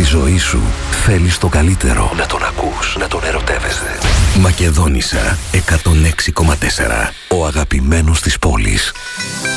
ζωή σου θέλεις το καλύτερο. Να τον ακούς, να τον ερωτεύεσαι. Μακεδόνισσα 106,4. Ο αγαπημένος της πόλης.